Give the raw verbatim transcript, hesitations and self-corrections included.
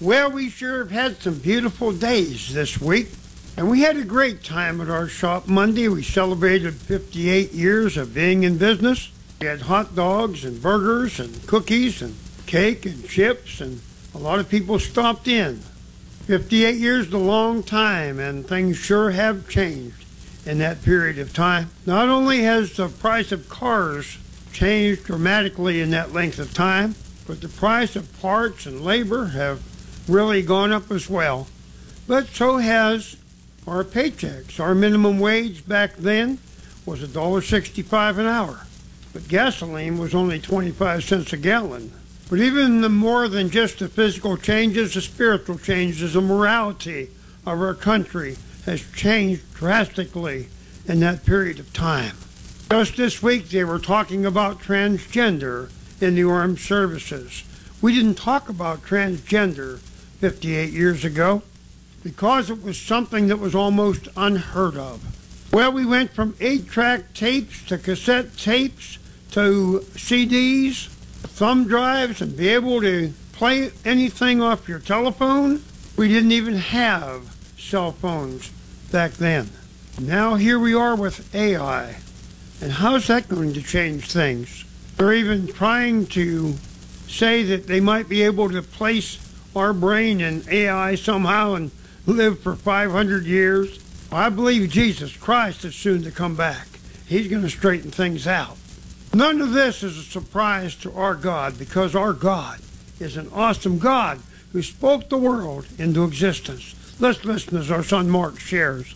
Well, we sure have had some beautiful days this week, and we had a great time at our shop Monday. We celebrated fifty-eight years of being in business. We had hot dogs and burgers and cookies and cake and chips, and a lot of people stopped in. fifty-eight years is a long time, and things sure have changed in that period of time. Not only has the price of cars changed dramatically in that length of time, but the price of parts and labor have really gone up as well. But so has our paychecks. Our minimum wage back then was one dollar sixty-five an hour, but gasoline was only twenty-five cents a gallon. But even the more than just the physical changes, the spiritual changes, the morality of our country has changed drastically in that period of time. Just this week they were talking about transgender in the armed services. We didn't talk about transgender fifty-eight years ago because it was something that was almost unheard of. Well, we went from eight-track tapes to cassette tapes to C Ds, thumb drives, and be able to play anything off your telephone. We didn't even have cell phones back then. Now here we are with A I. And how's that going to change things? They're even trying to say that they might be able to place our brain in A I somehow and live for five hundred years. I believe Jesus Christ is soon to come back. He's going to straighten things out. None of this is a surprise to our God, because our God is an awesome God who spoke the world into existence. Let's listen as our son Mark shares.